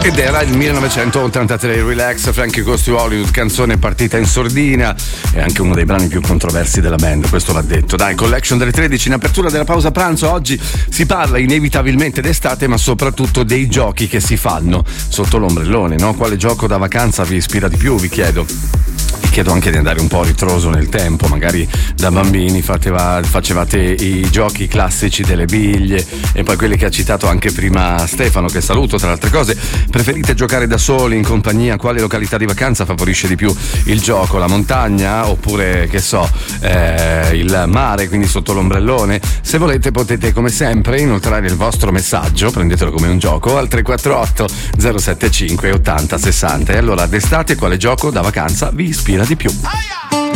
Ed era il 1983, Relax, Frankie Goes to Hollywood, canzone partita in sordina e anche uno dei brani più controversi della band, questo va detto. Dai, Collection delle 13 in apertura della pausa pranzo. Oggi si parla inevitabilmente d'estate, ma soprattutto dei giochi che si fanno sotto l'ombrellone, no? Quale gioco da vacanza vi ispira di più, vi chiedo. Vi chiedo anche di andare un po' a ritroso nel tempo, magari da bambini facevate i giochi classici delle biglie e poi quelli che ha citato anche prima Stefano, che saluto tra le altre cose. Preferite giocare da soli, in compagnia? Quale località di vacanza favorisce di più il gioco? La montagna oppure, che so, il mare, quindi sotto l'ombrellone? Se volete potete come sempre inoltrare il vostro messaggio, prendetelo come un gioco, al 348 075 80 60. E allora d'estate quale gioco da vacanza vi ispira di più?